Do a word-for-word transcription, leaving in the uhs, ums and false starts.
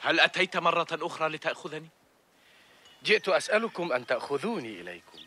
هل أتيت مرة أخرى لتأخذني؟ جئت أسألكم أن تأخذوني إليكم.